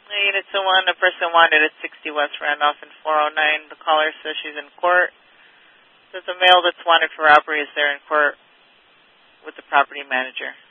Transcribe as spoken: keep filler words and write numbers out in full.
Unit to one, a person wanted at sixty West Randolph and four oh nine. The caller says she's in court. Says the male that's wanted for robbery is there in court with the property manager.